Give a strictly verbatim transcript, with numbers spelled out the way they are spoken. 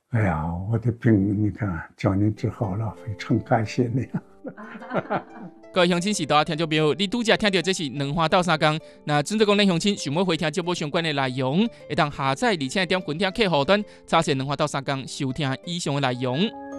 哎呀，我的病你看叫您治好了，非常感谢你。 各位乡亲、时代听众朋友，你拄则听到这是两花斗三工。那准备讲咱乡亲想要回听节目相关的内容，会当下载而且点滚听客户端查询两花斗三工收听以上的内容。